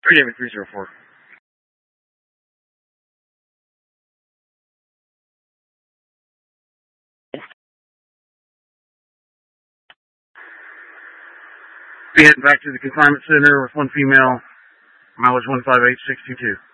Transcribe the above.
David 304. Be heading back to the consignment center with one female, mileage 158622.